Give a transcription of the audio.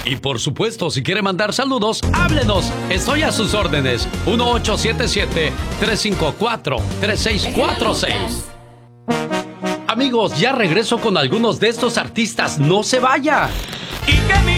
Y por supuesto, si quiere mandar saludos, háblenos. Estoy a sus órdenes. 1877-354-3646. Amigos, ya regreso con algunos de estos artistas. ¡No se vaya! Y que mi